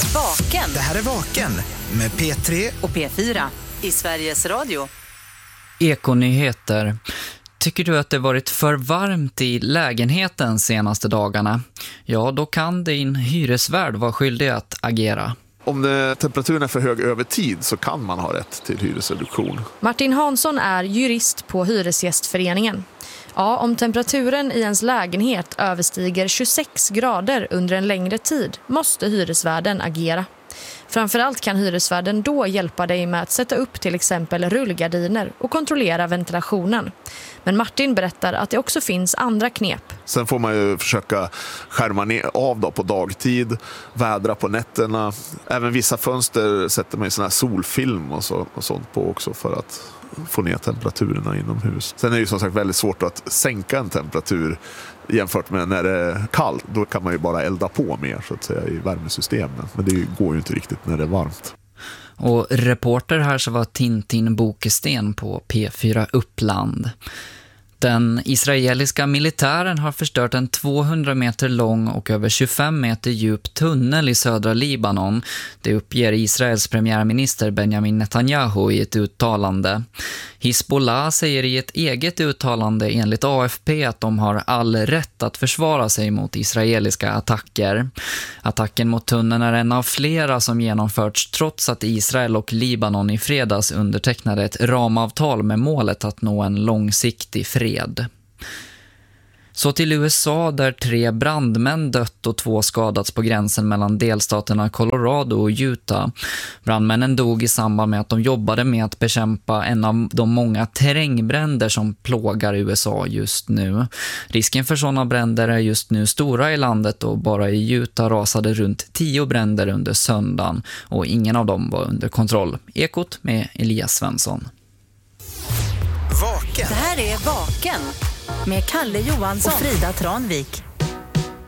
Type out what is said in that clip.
Vaken. Det här är Vaken med P3 och P4 i Sveriges Radio. Ekonyheter. Tycker du att det varit för varmt i lägenheten senaste dagarna? Ja, då kan din hyresvärd vara skyldig att agera. Om temperaturen är för hög över tid så kan man ha rätt till hyresreduktion. Martin Hansson är jurist på Hyresgästföreningen. Ja, om temperaturen i ens lägenhet överstiger 26 grader under en längre tid måste hyresvärden agera. Framförallt kan hyresvärden då hjälpa dig med att sätta upp till exempel rullgardiner och kontrollera ventilationen. Men Martin berättar att det också finns andra knep. Sen får man ju försöka skärma ner av då på dagtid, vädra på nätterna. Även vissa fönster sätter man i sån här solfilm och sånt på också för att få ner temperaturerna inomhus. Sen är det ju som sagt väldigt svårt att sänka en temperatur jämfört med när det är kallt. Då kan man ju bara elda på mer så att säga i värmesystemet. Men det går ju inte riktigt när det är varmt. Och reporter här så var Tintin Bokesten på P4 Uppland. Den israeliska militären har förstört en 200 meter lång och över 25 meter djup tunnel i södra Libanon. Det uppger Israels premiärminister Benjamin Netanyahu i ett uttalande. Hizbollah säger i ett eget uttalande enligt AFP att de har all rätt att försvara sig mot israeliska attacker. Attacken mot tunneln är en av flera som genomförts trots att Israel och Libanon i fredags undertecknade ett ramavtal med målet att nå en långsiktig fred. Så till USA där 3 brandmän dött och 2 skadats på gränsen mellan delstaterna Colorado och Utah. Brandmännen dog i samband med att de jobbade med att bekämpa en av de många terrängbränder som plågar USA just nu. Risken för sådana bränder är just nu stora i landet och bara i Utah rasade runt 10 bränder under söndagen och ingen av dem var under kontroll. Ekot med Elias Svensson. Vaken. Det här är Vaken med Kalle Johansson och Frida Tranvik.